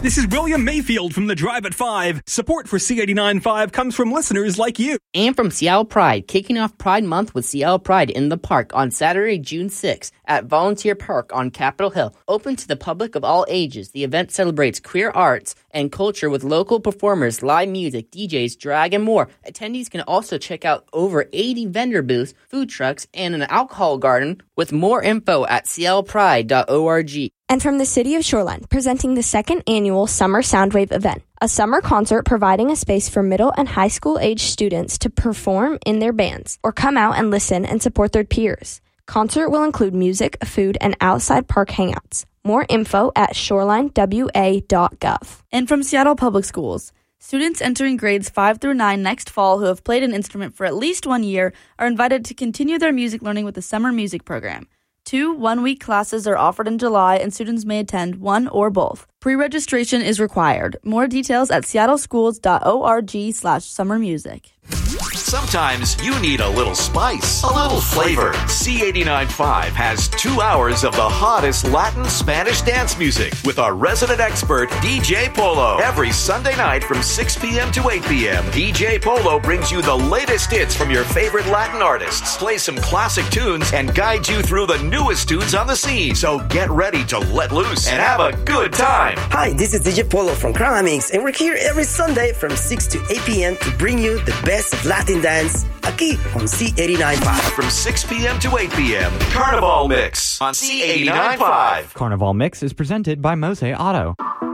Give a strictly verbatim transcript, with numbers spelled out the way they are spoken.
This is William Mayfield from the Drive at five. Support for C eighty-nine point five comes from listeners like you. And from Seattle Pride, kicking off Pride Month with Seattle Pride in the Park on Saturday, June sixth at Volunteer Park on Capitol Hill. Open to the public of all ages, the event celebrates queer arts and culture with local performers, live music, D Js, drag, and more. Attendees can also check out over eighty vendor booths, food trucks, and an alcohol garden with more info at seattle pride dot org. And from the City of Shoreline, presenting the second annual Summer Soundwave event, a summer concert providing a space for middle and high school age students to perform in their bands or come out and listen and support their peers. Concert will include music, food, and outside park hangouts. More info at shoreline w a dot gov. And from Seattle Public Schools, students entering grades five through nine next fall who have played an instrument for at least one year are invited to continue their music learning with the summer music program. Two one-week classes are offered in July, and students may attend one or both. Pre-registration is required. More details at seattle schools dot org slash summer music. Sometimes you need a little spice, a little flavor. C eighty-nine point five has two hours of the hottest Latin Spanish dance music with our resident expert, D J Polo. Every Sunday night from six p.m. to eight p.m., D J Polo brings you the latest hits from your favorite Latin artists, play some classic tunes, and guide you through the newest tunes on the scene. So get ready to let loose and have a good time. Hi, this is D J Polo from Crown Mix, and we're here every Sunday from six to eight p.m. to bring you the best of Latin dance aquí on C eighty-nine point five. From six p.m. to eight p.m., Carnival Mix on C eighty-nine point five. Carnival Mix is presented by Mose Auto.